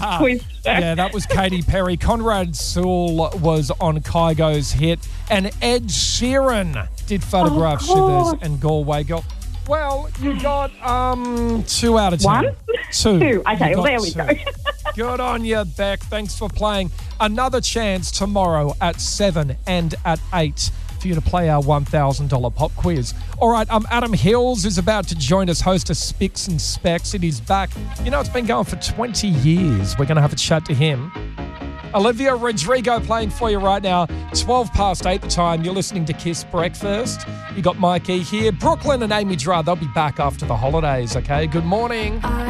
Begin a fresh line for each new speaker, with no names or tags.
quiz.
Yeah, that was Katy Perry. Conrad Sewell was on Kygo's hit. And Ed Sheeran did Photograph Shivers and Galway Girl. Well, you got 2 out of 10.
One?
2.
2. Okay,
You
well, there
got
we
2.
go.
Good on you, Beck. Thanks for playing. Another chance tomorrow at 7 and at 8 for you to play our $1,000 pop quiz. All right, Adam Hills is about to join us, host of Spicks and Specs. It is back. You know, it's been going for 20 years. We're going to have a chat to him. Olivia Rodrigo playing for you right now. 12 past 8 the time. You're listening to Kiss Breakfast. You got Mikey here. Brooklyn and Amy Dra, they'll be back after the holidays, okay? Good morning.